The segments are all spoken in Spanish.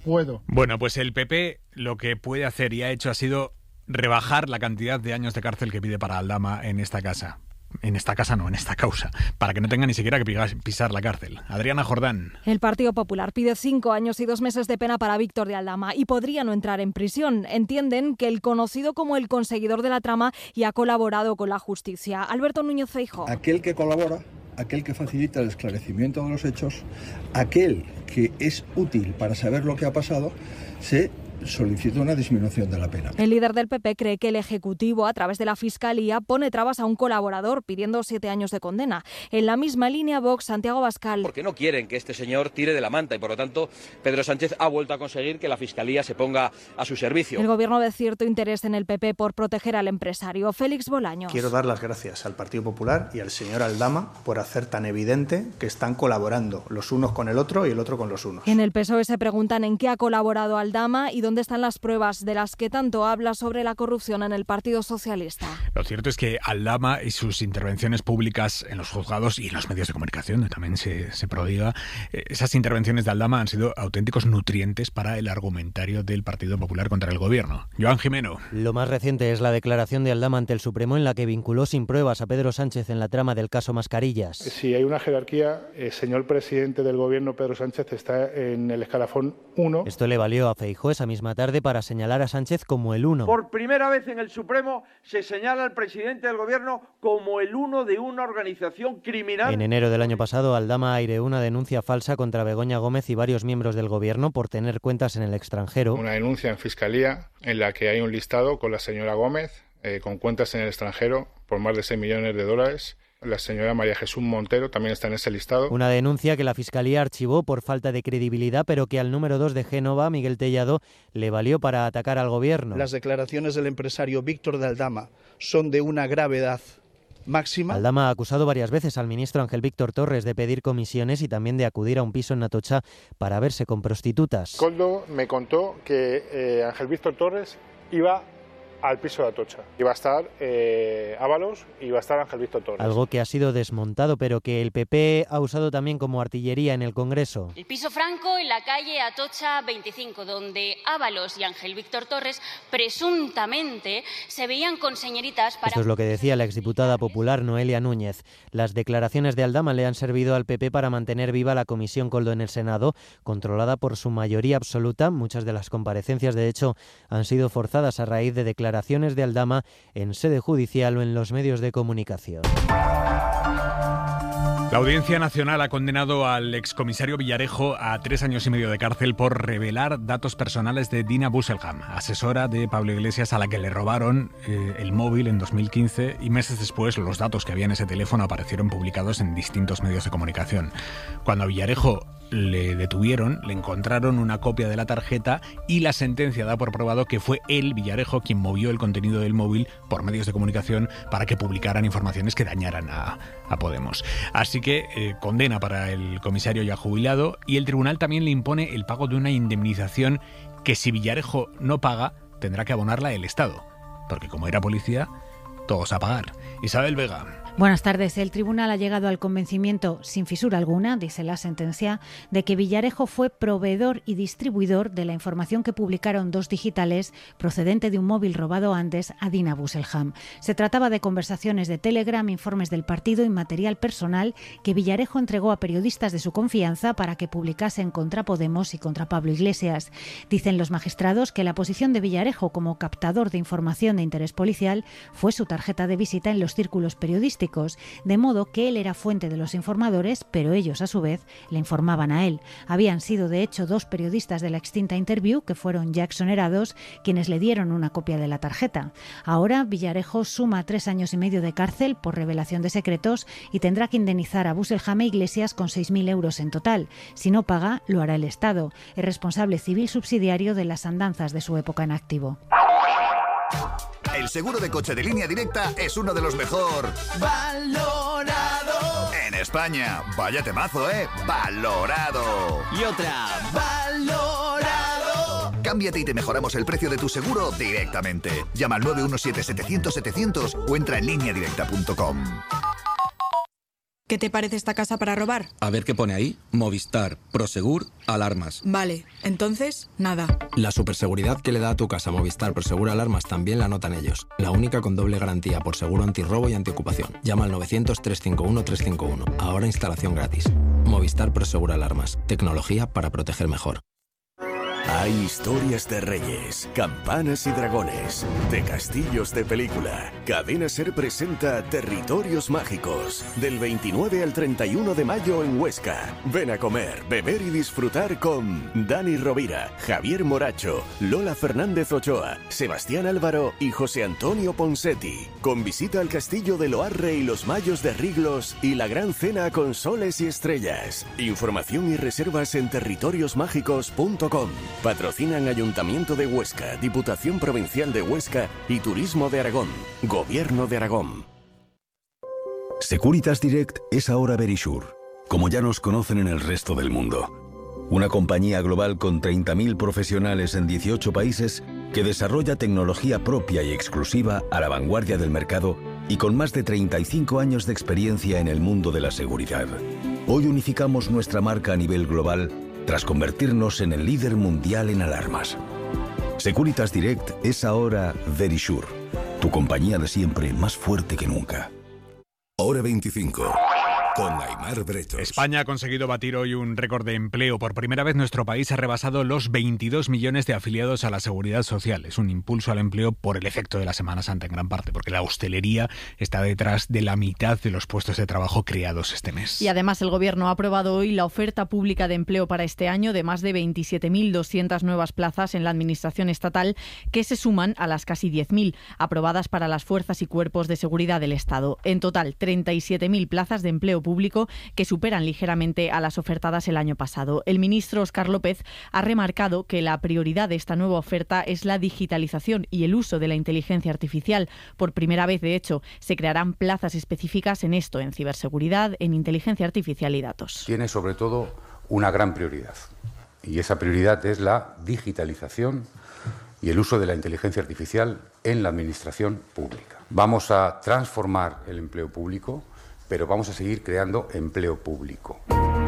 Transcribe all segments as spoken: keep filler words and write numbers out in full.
puedo. Bueno, pues el P P lo que puede hacer y ha hecho ha sido rebajar la cantidad de años de cárcel que pide para Aldama en esta casa. En esta casa no, en esta causa, para que no tenga ni siquiera que pisar la cárcel. Adriana Jordán. El Partido Popular pide cinco años y dos meses de pena para Víctor de Aldama y podría no entrar en prisión. Entienden que el conocido como el conseguidor de la trama y ha colaborado con la justicia. Alberto Núñez Feijóo. Aquel que colabora, aquel que facilita el esclarecimiento de los hechos, aquel que es útil para saber lo que ha pasado, se solicita una disminución de la pena. El líder del P P cree que el Ejecutivo, a través de la Fiscalía, pone trabas a un colaborador pidiendo siete años de condena. En la misma línea, Vox, Santiago Abascal. Porque no quieren que este señor tire de la manta y, por lo tanto, Pedro Sánchez ha vuelto a conseguir que la Fiscalía se ponga a su servicio. El Gobierno ve cierto interés en el P P por proteger al empresario. Félix Bolaños. Quiero dar las gracias al Partido Popular y al señor Aldama por hacer tan evidente que están colaborando los unos con el otro y el otro con los unos. En el P S O E se preguntan en qué ha colaborado Aldama y dónde están las pruebas de las que tanto habla sobre la corrupción en el Partido Socialista. Lo cierto es que Aldama y sus intervenciones públicas en los juzgados y en los medios de comunicación, donde también se, se prodiga, esas intervenciones de Aldama han sido auténticos nutrientes para el argumentario del Partido Popular contra el gobierno. Joan Jimeno. Lo más reciente es la declaración de Aldama ante el Supremo en la que vinculó sin pruebas a Pedro Sánchez en la trama del caso Mascarillas. Si hay una jerarquía, el señor presidente del gobierno, Pedro Sánchez, está en el escalafón uno. Esto le valió a Feijóo esa misma tarde para señalar a Sánchez como el uno. Por primera vez en el Supremo se señala al presidente del gobierno como el uno de una organización criminal. En enero del año pasado, Aldama aireó una denuncia falsa contra Begoña Gómez y varios miembros del gobierno por tener cuentas en el extranjero. Una denuncia en Fiscalía en la que hay un listado con la señora Gómez, eh, con cuentas en el extranjero por más de seis millones de dólares. La señora María Jesús Montero también está en ese listado. Una denuncia que la Fiscalía archivó por falta de credibilidad, pero que al número dos de Génova, Miguel Tellado, le valió para atacar al gobierno. Las declaraciones del empresario Víctor de Aldama son de una gravedad máxima. Aldama ha acusado varias veces al ministro Ángel Víctor Torres de pedir comisiones y también de acudir a un piso en Atocha para verse con prostitutas. Coldo me contó que eh, Ángel Víctor Torres iba al piso de Atocha. Iba a estar eh, Ábalos y iba a estar Ángel Víctor Torres. Algo que ha sido desmontado, pero que el P P ha usado también como artillería en el Congreso. El piso Franco en la calle Atocha veinticinco, donde Ábalos y Ángel Víctor Torres presuntamente se veían con señoritas para... Esto es lo que decía la exdiputada popular Noelia Núñez. Las declaraciones de Aldama le han servido al P P para mantener viva la Comisión Coldo en el Senado, controlada por su mayoría absoluta. Muchas de las comparecencias, de hecho, han sido forzadas a raíz de declaraciones declaraciones de Aldama en sede judicial o en los medios de comunicación. La Audiencia Nacional ha condenado al excomisario Villarejo a tres años y medio de cárcel por revelar datos personales de Dina Busselham, asesora de Pablo Iglesias, a la que le robaron eh, el móvil en dos mil quince, y meses después los datos que había en ese teléfono aparecieron publicados en distintos medios de comunicación. Cuando a Villarejo le detuvieron, le encontraron una copia de la tarjeta y la sentencia da por probado que fue él, Villarejo, quien movió el contenido del móvil por medios de comunicación para que publicaran informaciones que dañaran a, a Podemos. Así que eh, condena para el comisario ya jubilado, y el tribunal también le impone el pago de una indemnización que, si Villarejo no paga, tendrá que abonarla el Estado, porque como era policía, todos a pagar. Isabel Vega. Buenas tardes. El tribunal ha llegado al convencimiento, sin fisura alguna, dice la sentencia, de que Villarejo fue proveedor y distribuidor de la información que publicaron dos digitales procedente de un móvil robado antes a Dina Busselham. Se trataba de conversaciones de Telegram, informes del partido y material personal que Villarejo entregó a periodistas de su confianza para que publicasen contra Podemos y contra Pablo Iglesias. Dicen los magistrados que la posición de Villarejo como captador de información de interés policial fue su tarjeta de visita en los círculos periodísticos, de modo que él era fuente de los informadores, pero ellos a su vez le informaban a él. Habían sido de hecho dos periodistas de la extinta Interview, que fueron ya exonerados, quienes le dieron una copia de la tarjeta. Ahora Villarejo suma tres años y medio de cárcel por revelación de secretos y tendrá que indemnizar a Busselham e Iglesias con seis mil euros en total. Si no paga, lo hará el Estado. Es responsable civil subsidiario de las andanzas de su época en activo. El seguro de coche de Línea Directa es uno de los mejor valorado en España. Vaya temazo, ¿eh? Valorado. Y otra. Valorado. Cámbiate y te mejoramos el precio de tu seguro directamente. Llama al nueve uno siete, setecientos, setecientos o entra en línea directa punto com. ¿Qué te parece esta casa para robar? A ver qué pone ahí. Movistar, Prosegur, alarmas. Vale, entonces, nada. La superseguridad que le da a tu casa Movistar Prosegur Alarmas también la notan ellos. La única con doble garantía por seguro antirrobo y antiocupación. Llama al novecientos, trescientos cincuenta y uno, trescientos cincuenta y uno. Ahora instalación gratis. Movistar Prosegur Alarmas. Tecnología para proteger mejor. Hay historias de reyes, campanas y dragones, de castillos de película. Cadena SER presenta Territorios Mágicos, del veintinueve al treinta y uno de mayo en Huesca. Ven a comer, beber y disfrutar con Dani Rovira, Javier Moracho, Lola Fernández Ochoa, Sebastián Álvaro y José Antonio Ponsetti. Con visita al castillo de Loarre y los Mayos de Riglos y la gran cena con soles y estrellas. Información y reservas en territorios mágicos punto com. Patrocinan Ayuntamiento de Huesca, Diputación Provincial de Huesca y Turismo de Aragón. Gobierno de Aragón. Securitas Direct es ahora Verisure, como ya nos conocen en el resto del mundo. Una compañía global con treinta mil profesionales en dieciocho países que desarrolla tecnología propia y exclusiva a la vanguardia del mercado y con más de treinta y cinco años de experiencia en el mundo de la seguridad. Hoy unificamos nuestra marca a nivel global tras convertirnos en el líder mundial en alarmas. Securitas Direct es ahora Verisure, tu compañía de siempre más fuerte que nunca. Hora veinticinco. Con Aimar Bretos. España ha conseguido batir hoy un récord de empleo. Por primera vez nuestro país ha rebasado los veintidós millones de afiliados a la Seguridad Social. Es un impulso al empleo por el efecto de la Semana Santa en gran parte, porque la hostelería está detrás de la mitad de los puestos de trabajo creados este mes. Y además el Gobierno ha aprobado hoy la oferta pública de empleo para este año de más de veintisiete mil doscientas nuevas plazas en la Administración estatal, que se suman a las casi diez mil aprobadas para las fuerzas y cuerpos de seguridad del Estado. En total, treinta y siete mil plazas de empleo público que superan ligeramente a las ofertadas el año pasado. El ministro Óscar López ha remarcado que la prioridad de esta nueva oferta es la digitalización y el uso de la inteligencia artificial. Por primera vez, de hecho, se crearán plazas específicas en esto, en ciberseguridad, en inteligencia artificial y datos. Tiene sobre todo una gran prioridad y esa prioridad es la digitalización y el uso de la inteligencia artificial en la administración pública. Vamos a transformar el empleo público, pero vamos a seguir creando empleo público.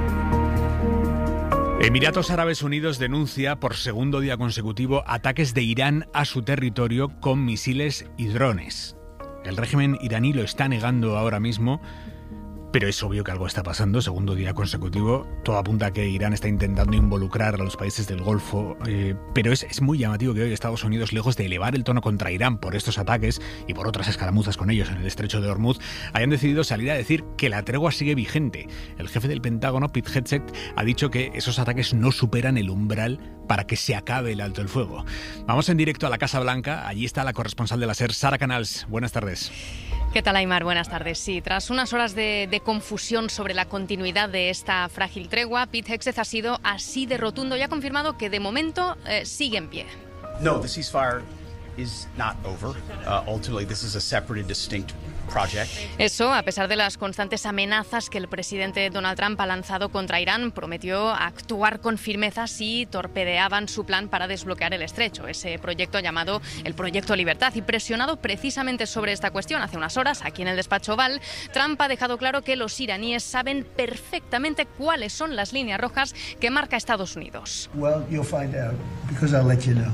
Emiratos Árabes Unidos denuncia por segundo día consecutivo ataques de Irán a su territorio con misiles y drones. El régimen iraní lo está negando ahora mismo, pero es obvio que algo está pasando. Segundo día consecutivo, todo apunta a que Irán está intentando involucrar a los países del Golfo, eh, pero es, es muy llamativo que hoy Estados Unidos, lejos de elevar el tono contra Irán por estos ataques y por otras escaramuzas con ellos en el estrecho de Hormuz, hayan decidido salir a decir que la tregua sigue vigente. El jefe del Pentágono, Pete Hegseth, ha dicho que esos ataques no superan el umbral para que se acabe el alto el fuego. Vamos en directo a la Casa Blanca. Allí está la corresponsal de la SER, Sara Canals. Buenas tardes. ¿Qué tal, Aimar? Buenas tardes. Sí, tras unas horas de, de confusión sobre la continuidad de esta frágil tregua, Pete Hegseth ha sido así de rotundo y ha confirmado que de momento eh, sigue en pie. No, the ceasefire is not over. Uh, ultimately, this is a separate and distinct project. Eso, a pesar de las constantes amenazas que el presidente Donald Trump ha lanzado contra Irán, prometió actuar con firmeza si torpedeaban su plan para desbloquear el estrecho, ese proyecto llamado el Proyecto Libertad. Y presionado precisamente sobre esta cuestión hace unas horas, aquí en el despacho Oval, Trump ha dejado claro que los iraníes saben perfectamente cuáles son las líneas rojas que marca Estados Unidos. Well, you'll find out because I'll let you know.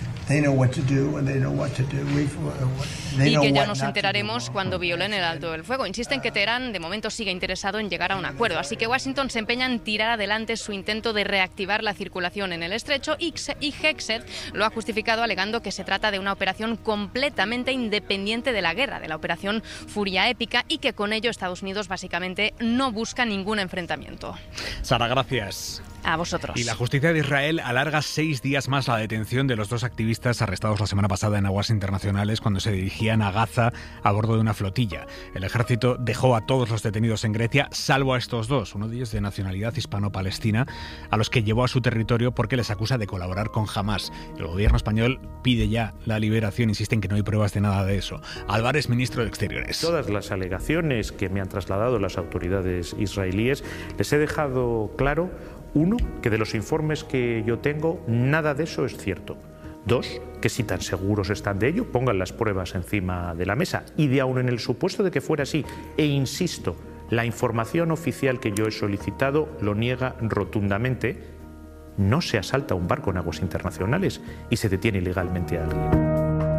Y que ya nos enteraremos cuando violen el alto del fuego. Insisten que Teherán de momento sigue interesado en llegar a un acuerdo, así que Washington se empeña en tirar adelante su intento de reactivar la circulación en el estrecho y Hegseth lo ha justificado alegando que se trata de una operación completamente independiente de la guerra, de la operación Furia Épica, y que con ello Estados Unidos básicamente no busca ningún enfrentamiento. Sara, gracias. A vosotros. Y la justicia de Israel alarga seis días más la detención de los dos activistas arrestados la semana pasada en aguas internacionales cuando se dirigían a Gaza a bordo de una flotilla. El ejército dejó a todos los detenidos en Grecia, salvo a estos dos, uno de ellos de nacionalidad hispano-palestina, a los que llevó a su territorio porque les acusa de colaborar con Hamás. El gobierno español pide ya la liberación, insiste en que no hay pruebas de nada de eso. Álvarez, ministro de Exteriores. Todas las alegaciones que me han trasladado las autoridades israelíes, les he dejado claro: uno, que de los informes que yo tengo, nada de eso es cierto. Dos, que si tan seguros están de ello, pongan las pruebas encima de la mesa. Y de aún en el supuesto de que fuera así, e insisto, La información oficial que yo he solicitado lo niega rotundamente. No se asalta un barco en aguas internacionales y se detiene ilegalmente a alguien.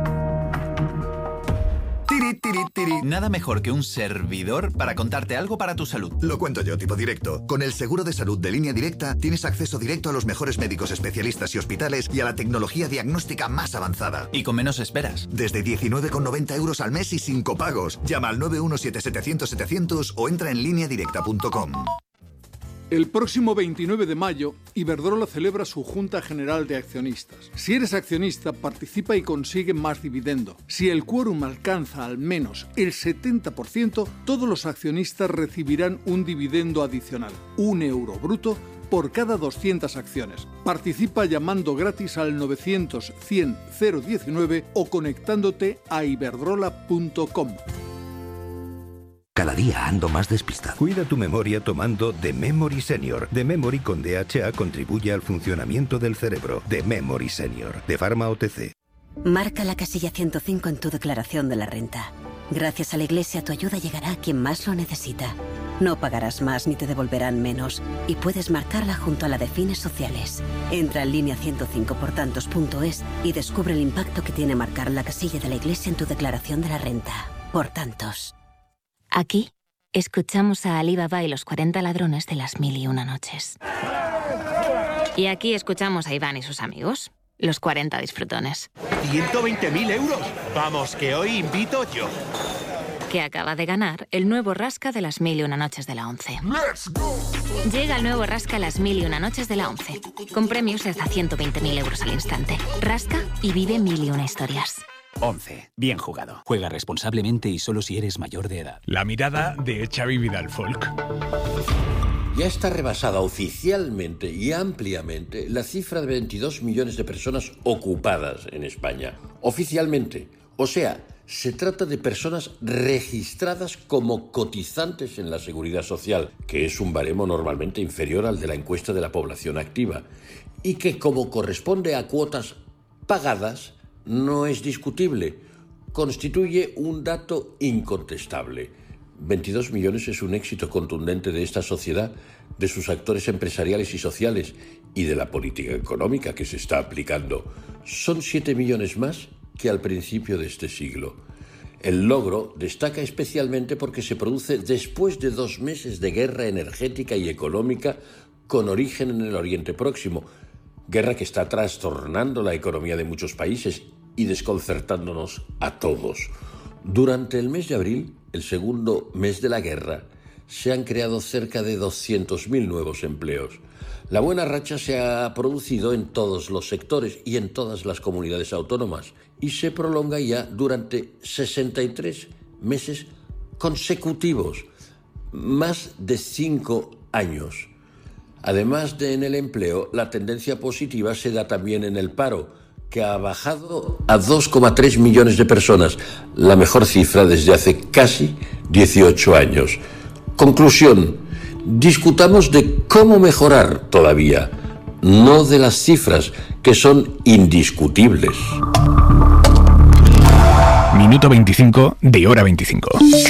Tiri, tiri, tiri. Nada mejor que un servidor para contarte algo para tu salud. Lo cuento yo, tipo directo. Con el seguro de salud de Línea Directa tienes acceso directo a los mejores médicos especialistas y hospitales y a la tecnología diagnóstica más avanzada. Y con menos esperas. Desde diecinueve con noventa euros al mes y sin copagos. Llama al nueve uno siete setecientos setecientos o entra en línea directa punto com. El próximo veintinueve de mayo, Iberdrola celebra su Junta General de Accionistas. Si eres accionista, participa y consigue más dividendo. Si el quórum alcanza al menos el setenta por ciento, todos los accionistas recibirán un dividendo adicional, un euro bruto, por cada doscientas acciones. Participa llamando gratis al novecientos cien cero diecinueve o conectándote a iberdrola punto com. Cada día ando más despistado. Cuida tu memoria tomando The Memory Senior. The Memory con D H A contribuye al funcionamiento del cerebro. The Memory Senior, de Pharma O T C. Marca la casilla ciento cinco en tu declaración de la renta. Gracias a la Iglesia tu ayuda llegará a quien más lo necesita. No pagarás más ni te devolverán menos. Y puedes marcarla junto a la de fines sociales. Entra en línea ciento cinco por tantos punto es y descubre el impacto que tiene marcar la casilla de la Iglesia en tu declaración de la renta. Por tantos. Aquí, escuchamos a Ali Baba y los cuarenta ladrones de las mil y una noches. Y aquí escuchamos a Iván y sus amigos, los cuarenta disfrutones. ¡ciento veinte mil euros! Vamos, que hoy invito yo. Que acaba de ganar el nuevo Rasca de las mil y una noches de la once. Llega el nuevo Rasca las mil y una noches de la once, con premios de hasta ciento veinte mil euros al instante. Rasca y vive mil y una historias. once. Bien jugado. Juega responsablemente y solo si eres mayor de edad. La mirada de Xavi Vidal Folk. Ya está rebasada oficialmente y ampliamente la cifra de veintidós millones de personas ocupadas en España. Oficialmente. O sea, se trata de personas registradas como cotizantes en la Seguridad Social, que es un baremo normalmente inferior al de la encuesta de la población activa, y que, como corresponde a cuotas pagadas, no es discutible. Constituye un dato incontestable. veintidós millones es un éxito contundente de esta sociedad, de sus actores empresariales y sociales y de la política económica que se está aplicando. Son siete millones más que al principio de este siglo. El logro destaca especialmente porque se produce después de dos meses de guerra energética y económica con origen en el Oriente Próximo. Guerra que está trastornando la economía de muchos países y desconcertándonos a todos. Durante el mes de abril, el segundo mes de la guerra, se han creado cerca de doscientos mil nuevos empleos. La buena racha se ha producido en todos los sectores y en todas las comunidades autónomas y se prolonga ya durante sesenta y tres meses consecutivos, más de cinco años. Además de en el empleo, la tendencia positiva se da también en el paro, que ha bajado a dos coma tres millones de personas, la mejor cifra desde hace casi dieciocho años. Conclusión, discutamos de cómo mejorar todavía, no de las cifras, que son indiscutibles. Minuto veinticinco de Hora veinticinco.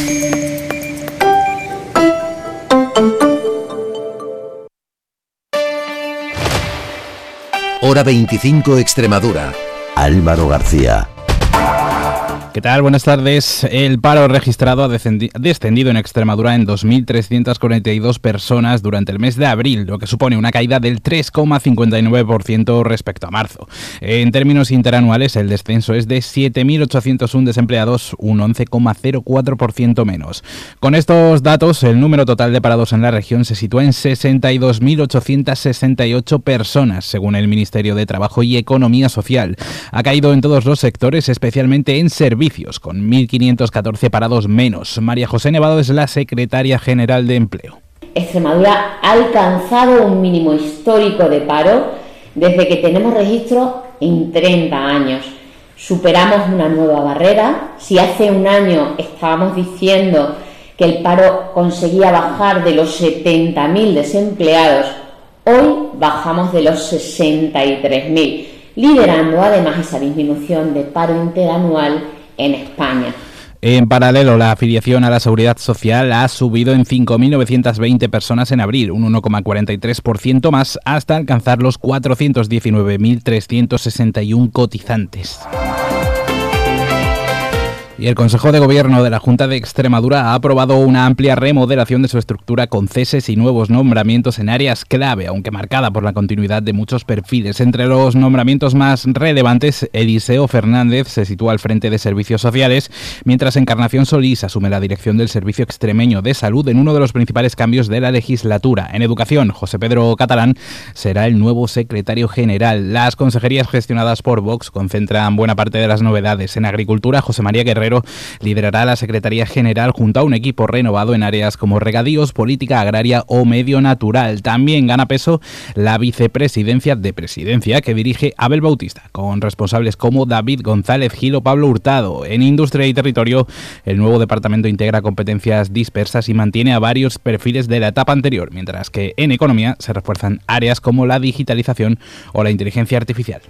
Hora veinticinco Extremadura. Álvaro García. ¿Qué tal? Buenas tardes. El paro registrado ha descendido en Extremadura en dos mil trescientas cuarenta y dos personas durante el mes de abril, lo que supone una caída del tres coma cincuenta y nueve por ciento respecto a marzo. En términos interanuales, el descenso es de siete mil ochocientos uno desempleados, un once coma cero cuatro por ciento menos. Con estos datos, el número total de parados en la región se sitúa en sesenta y dos mil ochocientas sesenta y ocho personas, según el Ministerio de Trabajo y Economía Social. Ha caído en todos los sectores, especialmente en servicios, con mil quinientos catorce parados menos. María José Nevado es la secretaria general de Empleo. Extremadura ha alcanzado un mínimo histórico de paro desde que tenemos registro en treinta años. Superamos una nueva barrera. Si hace un año estábamos diciendo que el paro conseguía bajar de los setenta mil desempleados, hoy bajamos de los sesenta y tres mil, liderando además esa disminución de paro interanual en España. En paralelo, la afiliación a la Seguridad Social ha subido en cinco mil novecientas veinte personas en abril, un uno coma cuarenta y tres por ciento más, hasta alcanzar los cuatrocientos diecinueve mil trescientos sesenta y uno cotizantes. Y el Consejo de Gobierno de la Junta de Extremadura ha aprobado una amplia remodelación de su estructura con ceses y nuevos nombramientos en áreas clave, aunque marcada por la continuidad de muchos perfiles. Entre los nombramientos más relevantes, Eliseo Fernández se sitúa al frente de Servicios Sociales, mientras Encarnación Solís asume la dirección del Servicio Extremeño de Salud en uno de los principales cambios de la legislatura. En Educación, José Pedro Catalán será el nuevo secretario general. Las consejerías gestionadas por Vox concentran buena parte de las novedades. En Agricultura, José María Guerrero liderará la Secretaría General junto a un equipo renovado en áreas como regadíos, política agraria o medio natural. También gana peso la vicepresidencia de Presidencia que dirige Abel Bautista, con responsables como David González Gil o Pablo Hurtado. En Industria y Territorio, el nuevo departamento integra competencias dispersas y mantiene a varios perfiles de la etapa anterior, mientras que en Economía se refuerzan áreas como la digitalización o la inteligencia artificial.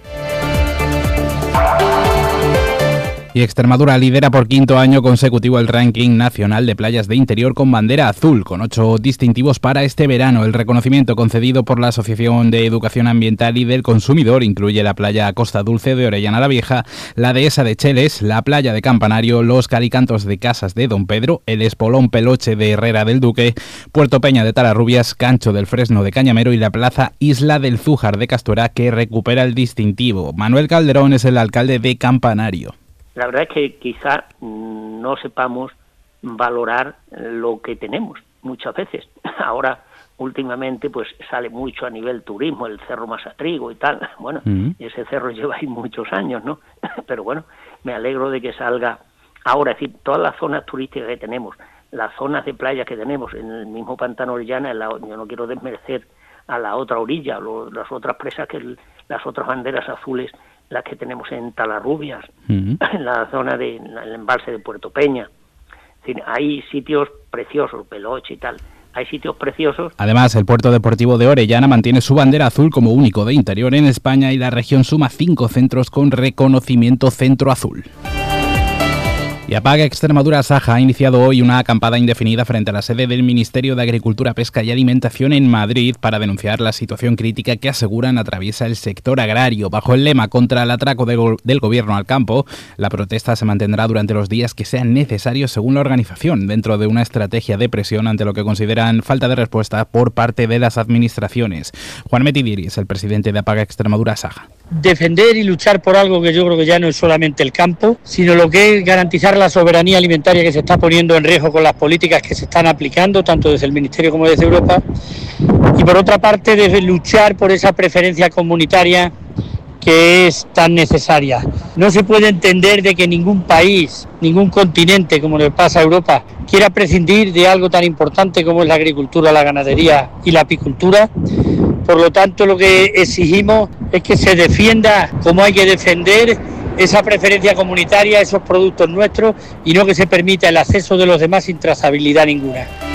Y Extremadura lidera por quinto año consecutivo el ranking nacional de playas de interior con bandera azul, con ocho distintivos para este verano. El reconocimiento concedido por la Asociación de Educación Ambiental y del Consumidor incluye la playa Costa Dulce de Orellana la Vieja, la Dehesa de Cheles, la playa de Campanario, los Calicantos de Casas de Don Pedro, el Espolón Peloche de Herrera del Duque, Puerto Peña de Talarrubias, Cancho del Fresno de Cañamero y la plaza Isla del Zújar de Castuera, que recupera el distintivo. Manuel Calderón es el alcalde de Campanario. La verdad es que quizá no sepamos valorar lo que tenemos muchas veces. Ahora, últimamente, pues sale mucho a nivel turismo, el Cerro Masatrigo y tal. Bueno, uh-huh. ese cerro lleva ahí muchos años, ¿no? Pero bueno, me alegro de que salga ahora. Es decir, todas las zonas turísticas que tenemos, las zonas de playa que tenemos, en el mismo Pantano Orellana, en la, yo no quiero desmerecer a la otra orilla, lo, las otras presas, que el, las otras banderas azules, las que tenemos en Talarrubias, uh-huh. en la zona del de, embalse de Puerto Peña. Es decir, hay sitios preciosos, Peloche y tal, hay sitios preciosos. Además, el puerto deportivo de Orellana mantiene su bandera azul como único de interior en España y la región suma cinco centros con reconocimiento centro azul. Y Apaga Extremadura Saja ha iniciado hoy una acampada indefinida frente a la sede del Ministerio de Agricultura, Pesca y Alimentación en Madrid para denunciar la situación crítica que aseguran atraviesa el sector agrario. Bajo el lema contra el atraco de go- del gobierno al campo, la protesta se mantendrá durante los días que sean necesarios según la organización, dentro de una estrategia de presión ante lo que consideran falta de respuesta por parte de las administraciones. Juan Metidiri es el presidente de Apaga Extremadura Saja. Defender y luchar por algo que yo creo que ya no es solamente el campo, sino lo que es garantizar la soberanía alimentaria que se está poniendo en riesgo con las políticas que se están aplicando, tanto desde el Ministerio como desde Europa, y por otra parte de luchar por esa preferencia comunitaria que es tan necesaria. No se puede entender de que ningún país, ningún continente, como le pasa a Europa, quiera prescindir de algo tan importante como es la agricultura, la ganadería y la apicultura. Por lo tanto, lo que exigimos es que se defienda como hay que defender esa preferencia comunitaria, esos productos nuestros, y no que se permita el acceso de los demás sin trazabilidad ninguna.